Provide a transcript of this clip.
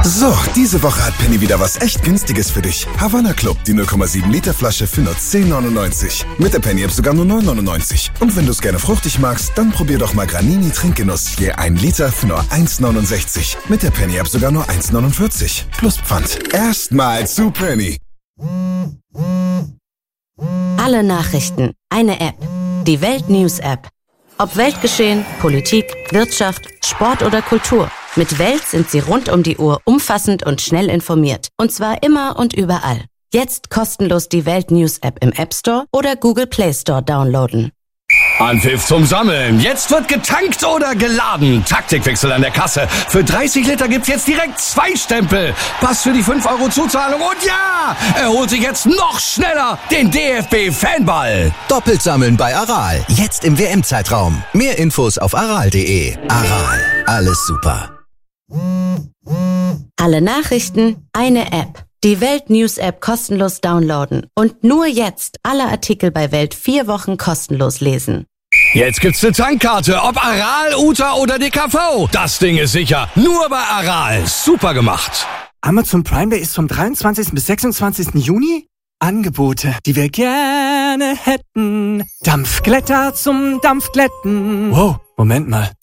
So, diese Woche hat Penny wieder was echt Günstiges für dich. Havana Club, die 0,7 Liter Flasche für nur 10,99. Mit der Penny-App sogar nur 9,99. Und wenn du es gerne fruchtig magst, dann probier doch mal Granini Trinkgenuss. Je 1 Liter für nur 1,69. Mit der Penny-App sogar nur 1,49. Plus Pfand. Erstmal zu Penny. Alle Nachrichten, eine App. Die Welt News App. Ob Weltgeschehen, Politik, Wirtschaft, Sport oder Kultur. Mit Welt sind Sie rund um die Uhr umfassend und schnell informiert. Und zwar immer und überall. Jetzt kostenlos die Welt News App im App Store oder Google Play Store downloaden. Anpfiff zum Sammeln. Jetzt wird getankt oder geladen. Taktikwechsel an der Kasse. Für 30 Liter gibt's jetzt direkt 2 Stempel. Pass für die 5 € Zuzahlung. Und ja, er holt sich jetzt noch schneller den DFB-Fanball. Doppelt sammeln bei Aral. Jetzt im WM-Zeitraum. Mehr Infos auf aral.de. Aral. Alles super. Alle Nachrichten, eine App. Die Welt News App kostenlos downloaden. Und nur jetzt alle Artikel bei Welt 4 Wochen kostenlos lesen. Jetzt gibt's eine Tankkarte. Ob Aral, Uta oder DKV. Das Ding ist sicher. Nur bei Aral. Super gemacht. Amazon Prime Day ist vom 23. bis 26. Juni. Angebote, die wir gerne hätten. Dampfglätter zum Dampfglätten. Wow, Moment mal.